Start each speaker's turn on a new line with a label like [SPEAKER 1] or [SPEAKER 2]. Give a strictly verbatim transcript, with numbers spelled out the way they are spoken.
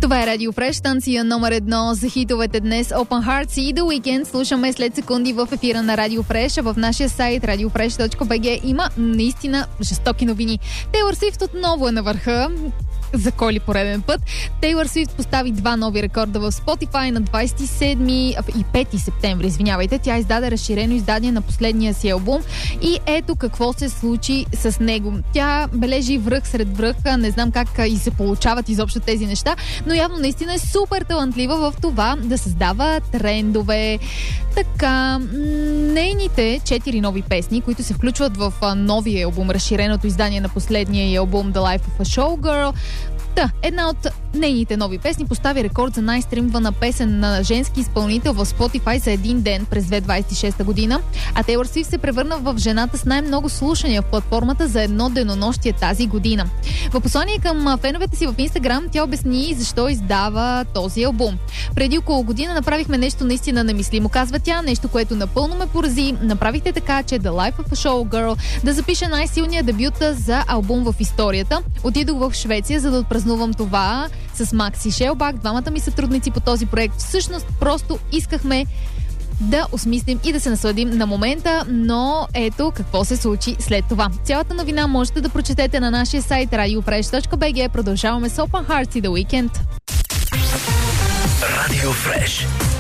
[SPEAKER 1] Това е Радио Фреш, станция номер едно за хитовете днес. Open Hearts и The Weeknd слушаме след секунди в ефира на Радио Фреш, а в нашия сайт радио фреш точка би джи има наистина жестоки новини. Тейлър Свифт отново е на върха. За кой ли пореден път? Тейлър Свифт постави два нови рекорда в Spotify на двадесет и седми и пети септември. Извинявайте, тя издаде разширено издание на последния си албум и ето какво се случи с него. Тя бележи връх сред връха, не знам как и се получават изобщо тези неща, но явно наистина е супер талантлива в това да създава трендове. Така, нейните четири нови песни, които се включват в новия албум, разширеното издание на последния албум The Life of a Showgirl. Та, една от нейните нови песни постави рекорд за най-стримвана песен на женски изпълнител в Spotify за един ден през две хиляди двадесет и шеста година, а Тейлър Свифт се превърна в жената с най-много слушания в платформата за едно денонощие тази година. В послание към феновете си в Instagram тя обясни защо издава този албум. Преди около година направихме нещо наистина немислимо, казва тя, нещо, което напълно ме порази. Направихте така, че The Life of a Showgirl да запише най-силния дебют за албум в историята. Отидох в Швеция, за да отпразнувам това с Макс и Шелбак, двамата ми сътрудници по този проект. Всъщност просто искахме да осмислим и да се насладим на момента, но ето какво се случи след това. Цялата новина можете да прочетете на нашия сайт радио фреш точка би джи. Продължаваме с Open Hearts и The Weeknd.
[SPEAKER 2] Радио Фреш.